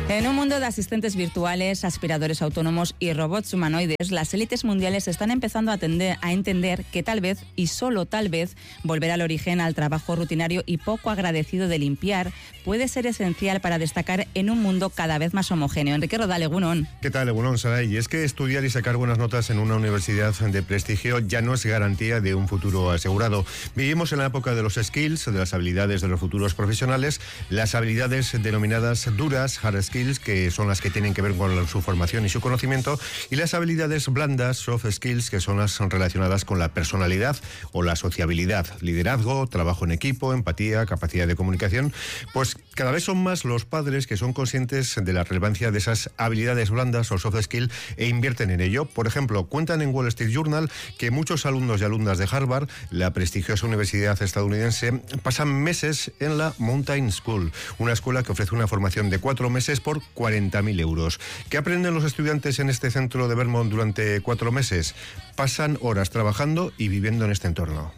En un mundo de asistentes virtuales, aspiradores autónomos y robots humanoides, las élites mundiales están empezando a entender que tal vez, y solo tal vez, volver al origen, al trabajo rutinario y poco agradecido de limpiar puede ser esencial para destacar en un mundo cada vez más homogéneo. Enrique Rodal, egunon. ¿Qué tal, egunon, Saray? Y es que estudiar y sacar buenas notas en una universidad de prestigio ya no es garantía de un futuro asegurado. Vivimos en la época de los skills, de las habilidades de los futuros profesionales, las habilidades denominadas duras, hard skills, que son las que tienen que ver con su formación y su conocimiento, y las habilidades blandas, soft skills, que son las relacionadas con la personalidad o la sociabilidad, liderazgo, trabajo en equipo, empatía, capacidad de comunicación. Pues cada vez son más los padres que son conscientes de la relevancia de esas habilidades blandas o soft skills e invierten en ello. Por ejemplo, cuentan en Wall Street Journal que muchos alumnos y alumnas de Harvard, la prestigiosa universidad estadounidense, pasan meses en la Mountain School, una escuela que ofrece una formación de 4 meses por 40.000 euros. ¿Qué aprenden los estudiantes en este centro de Vermont durante 4 meses? Pasan horas trabajando y viviendo en este entorno.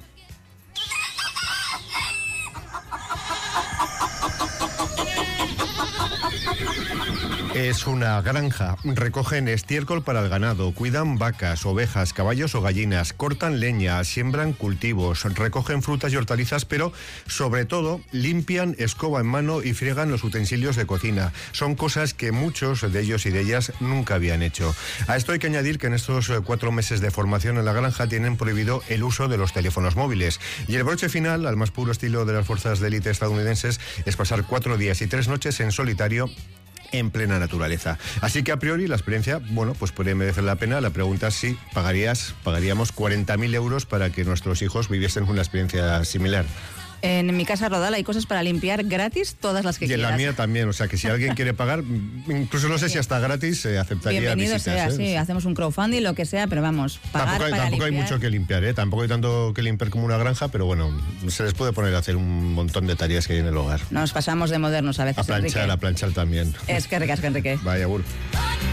Es una granja. Recogen estiércol para el ganado, cuidan vacas, ovejas, caballos o gallinas, cortan leña, siembran cultivos, recogen frutas y hortalizas, pero sobre todo limpian, escoba en mano y friegan los utensilios de cocina. Son cosas que muchos de ellos y de ellas nunca habían hecho. A esto hay que añadir que en estos 4 meses de formación en la granja tienen prohibido el uso de los teléfonos móviles. Y el broche final, al más puro estilo de las fuerzas de élite estadounidenses, es pasar 4 días y 3 noches en solitario en plena naturaleza. Así que a priori la experiencia, bueno, pues podría merecer la pena. La pregunta es si pagaríamos 40.000 euros para que nuestros hijos viviesen una experiencia similar. En mi casa Rodal hay cosas para limpiar gratis, todas las que quieras. Y en la mía también, o sea que si alguien quiere pagar, incluso no sé si hasta gratis, aceptaría bienvenido visitas. Sea, sí, hacemos un crowdfunding, lo que sea, pero vamos, pagar tampoco hay mucho que limpiar, ¿eh? Tampoco hay tanto que limpiar como una granja, pero bueno, se les puede poner a hacer un montón de tareas que hay en el hogar. Nos pasamos de modernos a veces, A planchar también. Es que ricasco, Enrique. Vaya,